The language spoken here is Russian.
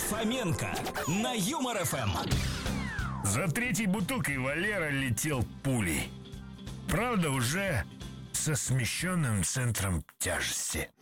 Фоменко на Юмор ФМ. За третьей бутылкой Валера летел пулей. Правда, уже со смещенным центром тяжести.